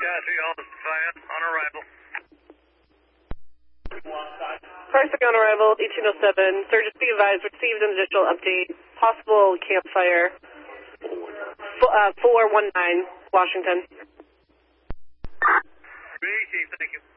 Chassis on fire, on arrival. Parsec on arrival, 1807. Surgeons be advised, received an additional update. Possible campfire. 419, Washington. Chief, thank you.